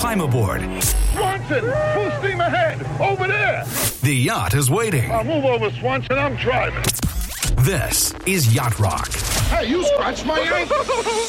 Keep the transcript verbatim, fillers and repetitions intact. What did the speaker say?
climb aboard. Swanson, full steam ahead, over there. The yacht is waiting. I'll move over, Swanson, I'm driving. This is Yacht Rock. Hey, you scratched my ankle.